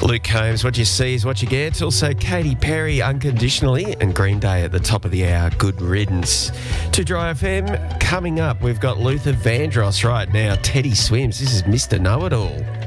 Luke Combs, what you see is what you get. Also, Katy Perry, Unconditionally, and Green Day at the top of the hour. Good riddance. To Dry FM, coming up, we've got Luther Vandross right now. Teddy Swims. This is Mr. Know-It-All.